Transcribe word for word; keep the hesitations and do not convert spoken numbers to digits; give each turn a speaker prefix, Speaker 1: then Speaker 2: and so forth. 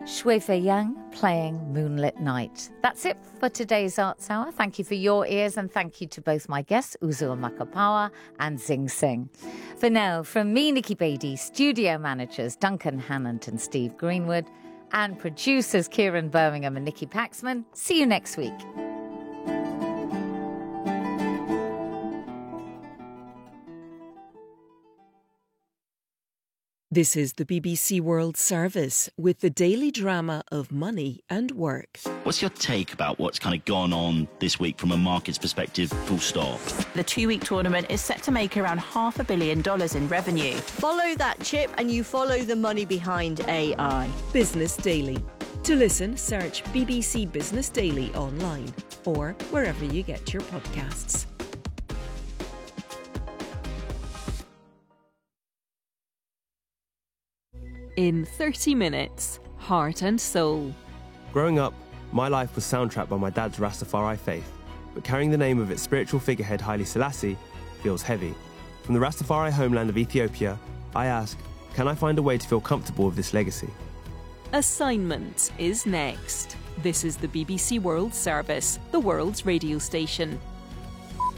Speaker 1: Shui Fei Yang playing Moonlit Night. That's it for today's Arts Hour. Thank you for your ears and thank you to both my guests, Uzua Makapawa and Zing Singh. For now, from me, Nikki Beattie, studio managers Duncan Hannant and Steve Greenwood, and producers Kieran Birmingham and Nikki Paxman, see you next week.
Speaker 2: This is the B B C World Service with the daily drama of money and work.
Speaker 3: What's your take about what's kind of gone on this week from a market's perspective, full stop?
Speaker 4: The two-week tournament is set to make around half a billion dollars in revenue.
Speaker 5: Follow that chip and you follow the money behind A I.
Speaker 2: Business Daily. To listen, search B B C Business Daily online or wherever you get your podcasts. In thirty minutes, Heart and Soul.
Speaker 6: Growing up, my life was soundtracked by my dad's Rastafari faith, but carrying the name of its spiritual figurehead Haile Selassie feels heavy. From the Rastafari homeland of Ethiopia, I ask, can I find a way to feel comfortable with this legacy?
Speaker 2: Assignment is next. This is the B B C World Service, the world's radio station.